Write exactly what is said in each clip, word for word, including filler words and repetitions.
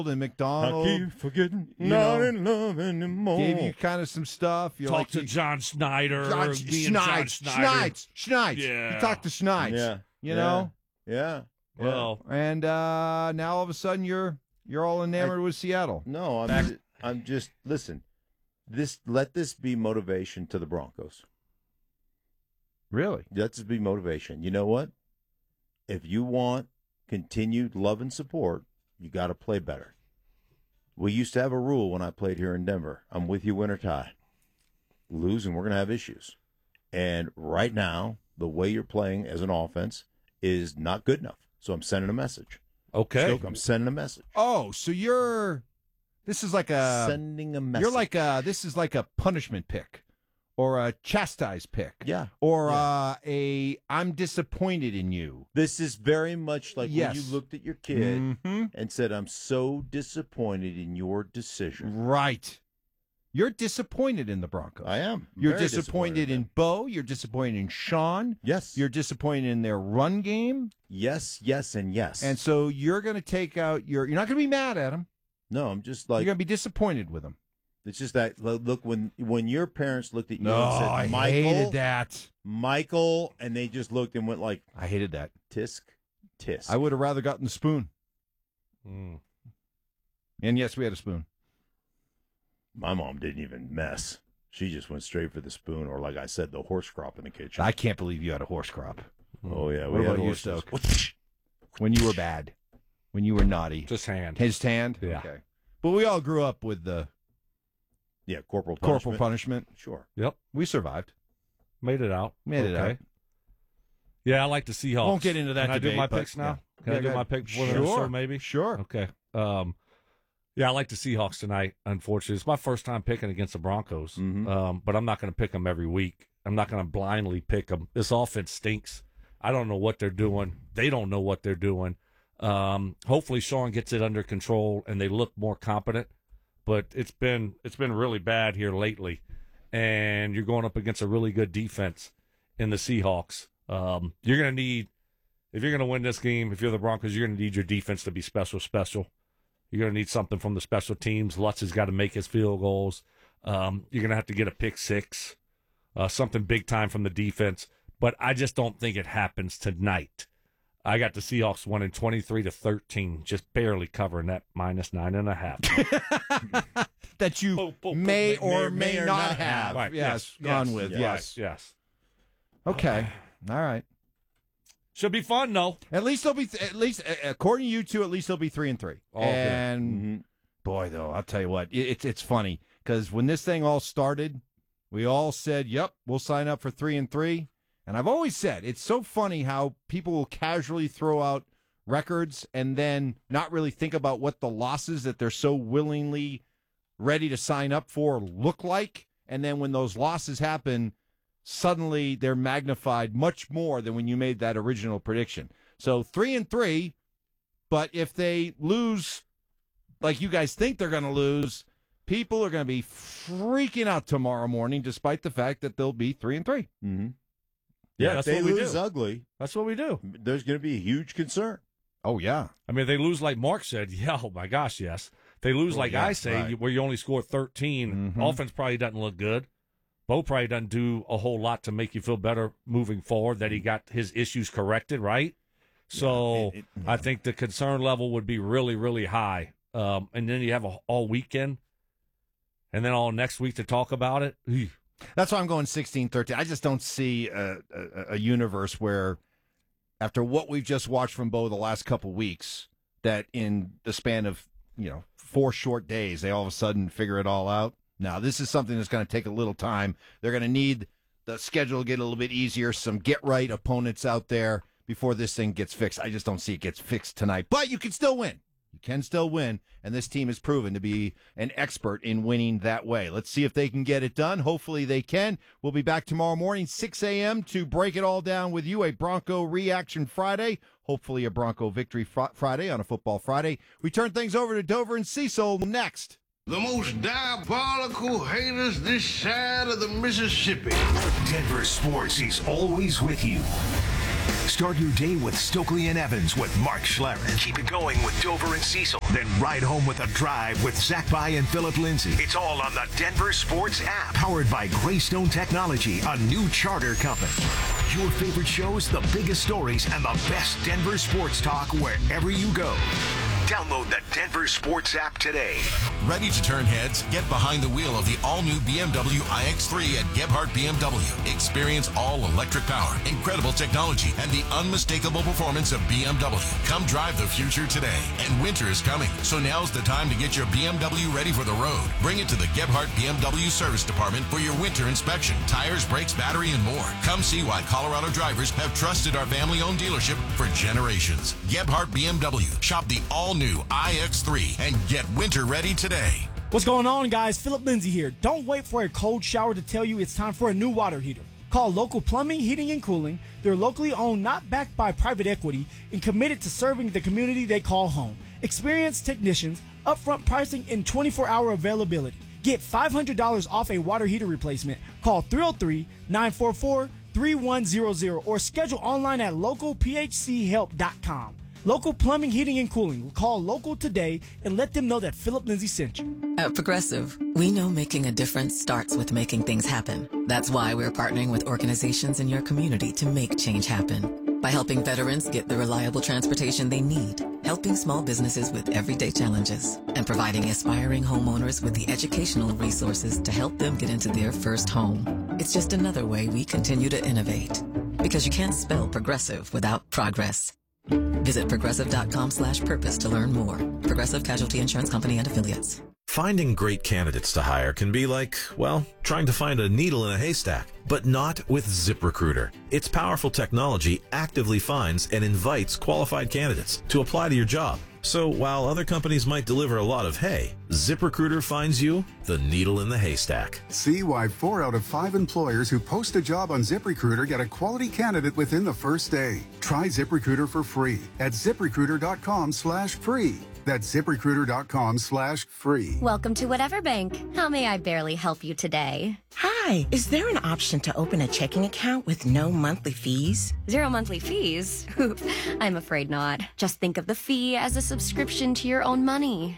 and McDonald. I keep forgetting, You not know, in love anymore. Gave you kind of some stuff. You're Talk like, to you- John Snyder. John, me and John Schneitz, Snyder. Schneitz, Schneitz. Yeah. You talk to Schneitz. Yeah. You yeah. know? Yeah. yeah. Well, And uh, now all of a sudden you're you're all enamored with Seattle. No, I'm Back- just, I'm just listen. This let this be motivation to the Broncos. Really? Let this be motivation. You know what? If you want continued love and support, you got to play better. We used to have a rule when I played here in Denver. I'm with you, win or tie. Lose, and we're going to have issues. And right now, the way you're playing as an offense is not good enough. So I'm sending a message. okay. Stoke, I'm sending a message. Oh, so you're this is like a sending a message. you're like a this is like a punishment pick or a chastise pick. Yeah. Or Yeah. uh, a I'm disappointed in you. This is very much like Yes. when you looked at your kid Mhm. and said, I'm so disappointed in your decision. Right. You're disappointed in the Broncos. I am. You're Very disappointed, in Bo. You're disappointed in Sean. Yes. You're disappointed in their run game. Yes, yes, and yes. And so you're going to take out your. You're not going to be mad at them. no, I'm just You're like, going to be disappointed with them. it's just that, look, when when your parents looked at you No, and said, I Michael, hated that. Michael, and they just looked and went like, I hated that. tisk, tisk. I would have rather gotten the spoon. Mm. And yes, we had a spoon. My mom didn't even mess. She just went straight for the spoon, or like I said, the horse crop in the kitchen. I can't believe you had a horse crop oh, yeah. What We had about you, horses. Stoke? when you were bad, when you were naughty. Just hand. His hand? Yeah. Okay. But we all grew up with the Yeah, corporal punishment. corporal punishment. Sure. Yep. We survived. Made it out. Made it Okay. out. Yeah, I like the Seahawks. Won't get into that Can I do debate, my but- picks now? yeah. Can Yeah, I go do my ahead. picks before the Sure. show, maybe? Sure. Okay. Um, yeah, I like the Seahawks tonight, unfortunately. It's my first time picking against the Broncos, Mhm. um, but I'm not going to pick them every week. I'm not going to blindly pick them. This offense stinks. I don't know what they're doing. They don't know what they're doing. Um, hopefully Sean gets it under control and they look more competent, but it's been it's been really bad here lately, and you're going up against a really good defense in the Seahawks. Um, you're going to need, if you're going to win this game, if you're the Broncos, you're going to need your defense to be special, special. You're going to need something from the special teams. Lutz has got to make his field goals. Um, you're going to have to get a pick six, uh, something big time from the defense. But I just don't think it happens tonight. I got the Seahawks winning twenty-three to thirteen, just barely covering that minus nine and a half. That you Boom, boom, boom. may, May- or may, may or not, not have. have. Right, Yes, yes, gone yes, with. yes. Yes. Yes. Okay. All right. Should be fun, though. At least they'll be. Th- at least uh, according to you two, at least they'll be three and three. Oh, good. and Mhm. boy, though, I'll tell you what, it, it's it's funny because when this thing all started, we all said, "Yep, we'll sign up for three and three." And I've always said it's so funny how people will casually throw out records and then not really think about what the losses that they're so willingly ready to sign up for look like, and then when those losses happen, suddenly they're magnified much more than when you made that original prediction. So three and three, but if they lose like you guys think they're going to lose, people are going to be freaking out tomorrow morning, despite the fact that they'll be three and three. Mhm. Yeah, Yeah, that's if they what we lose do. ugly, That's what we do. there's going to be a huge concern. Oh yeah, I mean, if they lose like Mark said, yeah, oh my gosh, yes. If they lose Oh, like yeah, I say, right. you- where you only score thirteen, Mhm. offense probably doesn't look good. Bo probably doesn't do a whole lot to make you feel better moving forward that he got his issues corrected, right? So it- it- I think the concern level would be really, really high. Um, and then you have a, all weekend and then all next week to talk about it. Eugh. that's why I'm going sixteen thirteen. I just don't see a, a, a universe where, after what we've just watched from Bo the last couple weeks, that in the span of you know four short days, they all of a sudden figure it all out. Now, this is something that's going to take a little time. They're going to need the schedule to get a little bit easier, some get-right opponents out there before this thing gets fixed. I just don't see it gets fixed tonight. But you can still win. You can still win, and this team has proven to be an expert in winning that way. Let's see if they can get it done. Hopefully they can. We'll be back tomorrow morning, six a.m., to break it all down with you, a Bronco Reaction Friday, hopefully a Bronco Victory fr- Friday on a Football Friday. We turn things over to Dover and Cecil next. The most diabolical haters this side of the Mississippi. Denver Sports is always with you. Start your day with Stokely and Evans with Mark Schlereth. Keep it going with Dover and Cecil. Then ride home with a drive with Zach By and Philip Lindsay. It's all on the Denver Sports app. Powered by Greystone Technology, a new charter company. Your favorite shows, the biggest stories, and the best Denver sports talk wherever you go. Download the Denver Sports app today. Ready to turn heads? Get behind the wheel of the all-new B M W i X three at Gebhardt B M W. Experience all-electric power, incredible technology, and the unmistakable performance of B M W. Come drive the future today. And winter is coming, so now's the time to get your B M W ready for the road. Bring it to the Gebhardt B M W Service Department for your winter inspection. Tires, brakes, battery, and more. Come see why Colorado drivers have trusted our family-owned dealership for generations. Gebhardt B M W. Shop the all-new i X three and get winter ready today. What's going on, guys? Philip Lindsay here. Don't wait for a cold shower to tell you it's time for a new water heater. Call Local Plumbing, Heating, and Cooling. They're locally owned, not backed by private equity, and committed to serving the community they call home. Experienced technicians, upfront pricing, and twenty-four hour availability. Get five hundred dollars off a water heater replacement. Call three oh three, nine four four, three one zero zero or schedule online at local p h c help dot com. Local Plumbing, Heating, and Cooling. Call Local today and let them know that Philip Lindsay sent you. At Progressive, we know making a difference starts with making things happen. That's why we're partnering with organizations in your community to make change happen. By helping veterans get the reliable transportation they need, helping small businesses with everyday challenges, and providing aspiring homeowners with the educational resources to help them get into their first home. It's just another way we continue to innovate. Because you can't spell progressive without progress. Visit progressive.com slash purpose to learn more. Progressive Casualty Insurance Company and Affiliates. Finding great candidates to hire can be like, well, trying to find a needle in a haystack, but not with ZipRecruiter. Its powerful technology actively finds and invites qualified candidates to apply to your job. So while other companies might deliver a lot of hay, ZipRecruiter finds you the needle in the haystack. See why four out of five employers who post a job on ZipRecruiter get a quality candidate within the first day. Try ZipRecruiter for free at ZipRecruiter.com slash free. That's ZipRecruiter.com slash free. Welcome to Whatever Bank. How may I barely help you today? Hi, is there an option to open a checking account with no monthly fees? Zero monthly fees? I'm afraid not. Just think of the fee as a subscription to your own money.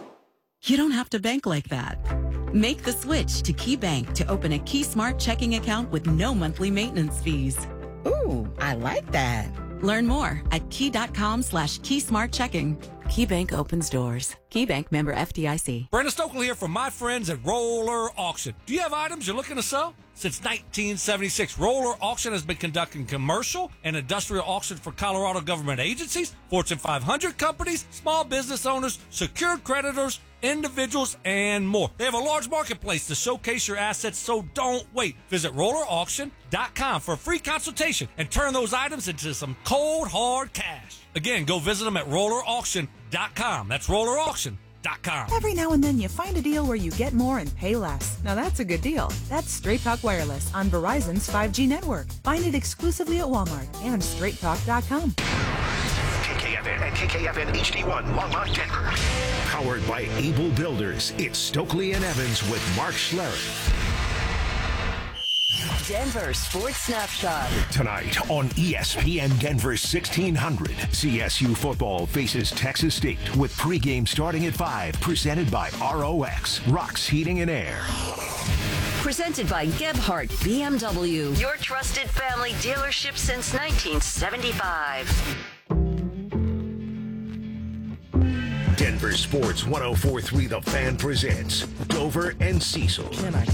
You don't have to bank like that. Make the switch to Key Bank to open a Key Smart checking account with no monthly maintenance fees. Ooh, I like that. Learn more at key.com slash Key Smart Checking. KeyBank opens doors. KeyBank, member F D I C. Brandon Stokely here from my friends at Roller Auction. Do you have items you're looking to sell? Since nineteen seventy-six, Roller Auction has been conducting commercial and industrial auctions for Colorado government agencies, Fortune five hundred companies, small business owners, secured creditors, individuals, and more. They have a large marketplace to showcase your assets, so don't wait. Visit roller auction dot com for a free consultation and turn those items into some cold, hard cash. Again, go visit them at roller auction dot com. That's roller auction dot com. Every now and then you find a deal where you get more and pay less. Now that's a good deal. That's Straight Talk Wireless on Verizon's five G network. Find it exclusively at Walmart and straight talk dot com. K K F N and K K F N H D one Longmont, Denver. Powered by Able Builders, it's Stokely and Evans with Mark Schlereth. Denver Sports Snapshot. Tonight on E S P N Denver sixteen hundred, C S U football faces Texas State with pregame starting at five, presented by R O X, Rocks Heating and Air. Presented by Gebhardt B M W, your trusted family dealership since nineteen seventy-five. Denver Sports one oh four point three The Fan presents Dover and Cecil. Can I